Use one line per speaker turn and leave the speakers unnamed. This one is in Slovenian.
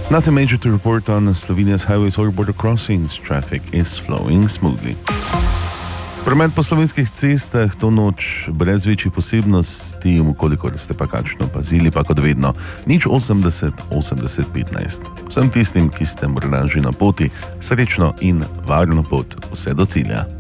Nothing major to report on Slovenia's highways or border crossings. Traffic is flowing smoothly. Promet po slovenskih cestah to noč brez večjih posebnosti, ukolikor ste pa kakšno pazili, pa kot vedno, 080 80 15. Vsem tistim, ki ste morda že na poti, srečno in varno pot vse do cilja.